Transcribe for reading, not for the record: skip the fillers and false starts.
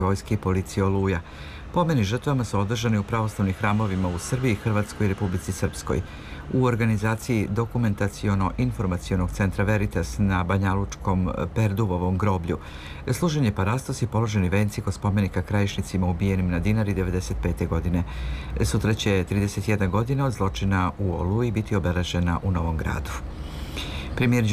vojske i policije Oluja. Pomeni žrtvama su održani u pravoslavnim hramovima u Srbiji, Hrvatskoj i Republici Srpskoj. U organizaciji Dokumentaciono-informacionog centra Veritas na Banjalučkom Perduvovom groblju služen je parastos i položeni venci kod spomenika krajišnicima ubijenim na Dinari 1995. godine. Sutra će 31 godina od zločina u Oluji biti obeležena u Novom Gradu. Premijer